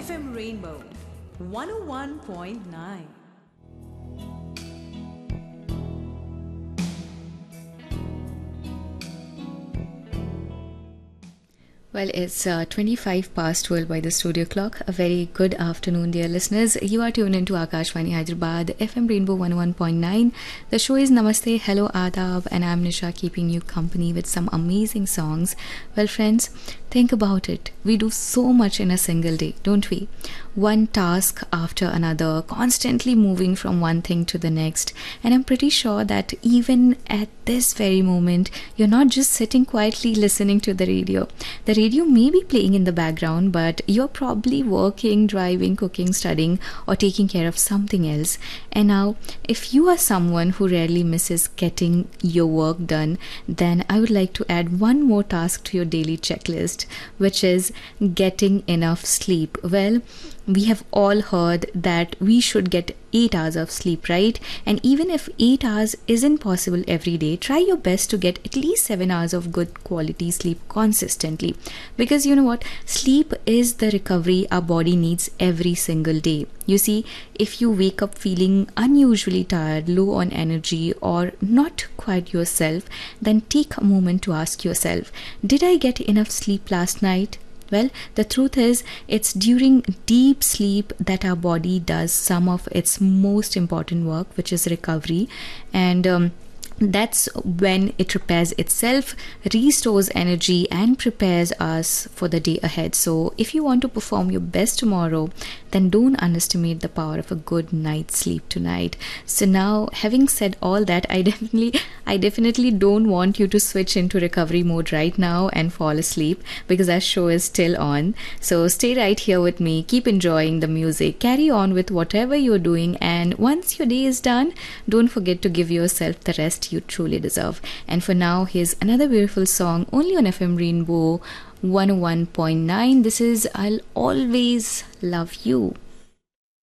FM Rainbow 101.9. Well, it's 25 past 12 by the studio clock. A very good afternoon, dear listeners. You are tuned into Akashvani Hyderabad, FM Rainbow 101.9. The show is Namaste, Hello, Adab, and I'm Nisha, keeping you company with some amazing songs. Well, friends, think about it. We do so much in a single day, don't we? One task after another, constantly moving from one thing to the next. And I'm pretty sure that even at this very moment, you're not just sitting quietly listening to the radio. The radio may be playing in the background, but you're probably working, driving, cooking, studying, or taking care of something else. And now, if you are someone who rarely misses getting your work done, then I would like to add one more task to your daily checklist, which is getting enough sleep. Well, we have all heard that we should get 8 hours of sleep, right? And even if 8 hours isn't possible every day, try your best to get at least 7 hours of good quality sleep consistently. Because you know what? Sleep is the recovery our body needs every single day. You see, if you wake up feeling unusually tired, low on energy, or not quite yourself, then take a moment to ask yourself, did I get enough sleep last night? Well, the truth is, it's during deep sleep that our body does some of its most important work, which is recovery. And that's when it repairs itself, restores energy, and prepares us for the day ahead. So if you want to perform your best tomorrow, then don't underestimate the power of a good night's sleep tonight. So now, having said all that, I definitely don't want you to switch into recovery mode right now and fall asleep, because our show is still on. So stay right here with me, keep enjoying the music, carry on with whatever you're doing, and once your day is done, don't forget to give yourself the rest you truly deserve. And for now, here's another beautiful song only on FM Rainbow 101.9. This is I'll Always Love You.